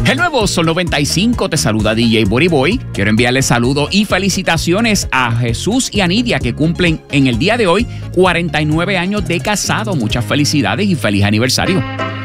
El nuevo Sol 95 te saluda DJ Body Boy. Quiero enviarles saludos y felicitaciones a Jesús y a Nidia que cumplen en el día de hoy 49 años de casado. Muchas felicidades y feliz aniversario.